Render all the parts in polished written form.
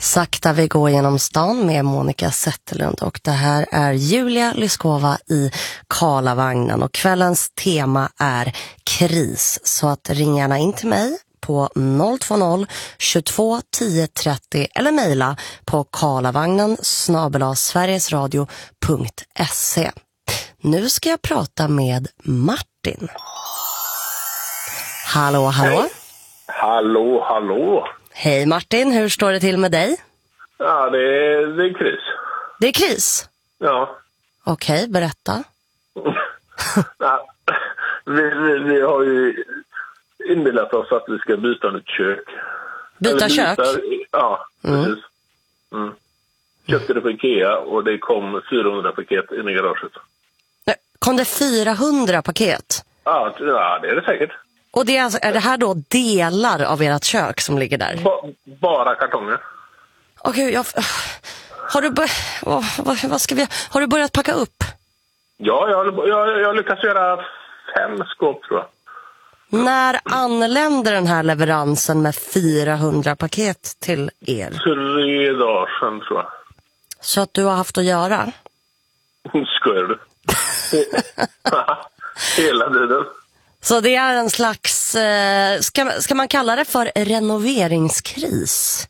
Sakta vi går genom stan med Monica Zetterlund och det här är Julia Lyskova i Karlavagnen och kvällens tema är kris. Så att ring gärna in till mig på 020 22 10 30 eller mejla på karlavagnen@sverigesradio.se. Nu ska jag prata med Martin. Hallå, hallå. Hej. Hallå. Hej Martin, hur står det till med dig? Ja, det är kris. Det är kris? Ja. Okej, berätta. Ja, vi har ju inbillat oss att vi ska byta nytt kök. Byta kök? Ja, precis. Mm. Köpte det på Ikea och det kom 400 paket in i garaget. Kom det 400 paket? Ja, det är det säkert. Och det är, alltså, är det här då delar av ert kök som ligger där? Bara kartonger. Okej, har du börjat packa upp? Ja, jag lyckas göra 5 skåp tror jag. När anländer den här leveransen med 400 paket till er? 3 dagar sedan tror jag. Så att du har haft att göra? Skojar du? Hela tiden. Så det är en slags, ska man kalla det för renoveringskris?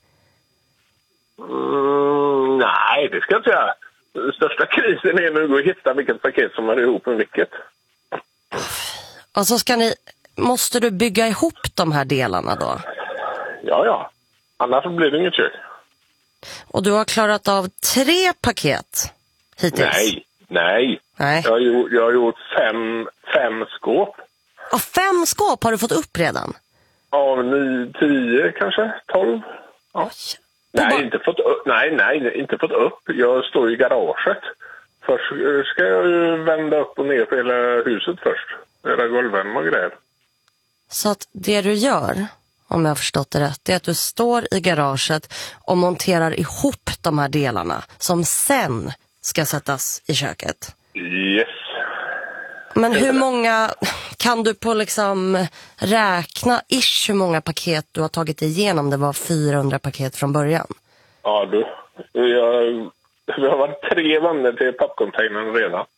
Nej, det ska jag inte säga. Den största krisen är nu att hitta vilket paket som är ihop med vilket. Och så måste du bygga ihop de här delarna då? Ja. Annars blir det inget kök. Och du har klarat av 3 paket hittills? Nej. Jag har gjort 5 skåp. Och 5 skåp har du fått upp redan? Av 10 kanske, 12. Ja. Nej, inte fått upp. Jag står i garaget. Först ska jag vända upp och ner på hela huset först. Göra golvvärme och grejer. Så att det du gör, om jag har förstått det rätt, är att du står i garaget och monterar ihop de här delarna som sen ska sättas i köket. Yes. Men hur många, kan du på liksom räkna hur många paket du har tagit igenom? Det var 400 paket från början. Ja du. Vi har varit 3 vänner till pappcontainern redan.